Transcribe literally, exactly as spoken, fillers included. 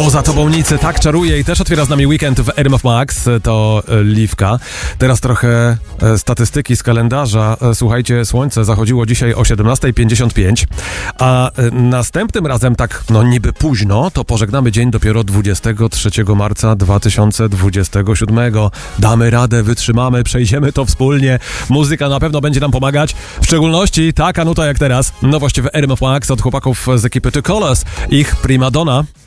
O, za tobą nic tak czaruje i też otwiera z nami weekend w R M F Max, to Liwka. Teraz trochę statystyki z kalendarza. Słuchajcie, słońce zachodziło dzisiaj o siedemnasta pięćdziesiąt pięć, a następnym razem tak, no niby późno, to pożegnamy dzień dopiero dwudziestego trzeciego marca dwa tysiące dwudziestego siódmego. Damy radę, wytrzymamy, przejdziemy to wspólnie. Muzyka na pewno będzie nam pomagać, w szczególności taka nuta jak teraz. Nowość w R M F Max od chłopaków z ekipy Two Colors, ich Prima Donna.